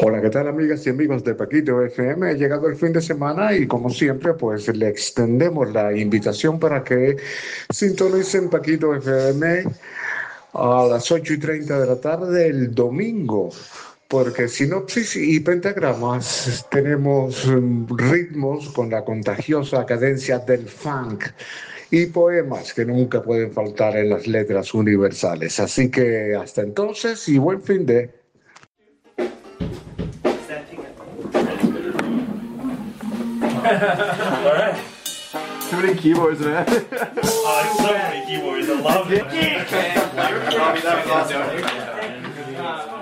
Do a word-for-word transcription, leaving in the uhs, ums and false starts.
Hola, ¿qué tal amigas y amigos de Paquito F M? Ha llegado el fin de semana y como siempre, pues le extendemos la invitación para que sintonicen Paquito F M a las ocho y treinta de la tarde el domingo, porque sinopsis y pentagramas tenemos mm, ritmos con la contagiosa cadencia del funk y poemas que nunca pueden faltar en las letras universales. Así que hasta entonces y buen fin de... Alright. Too many keyboards, man. Oh, so many keyboards. I love it. Yeah.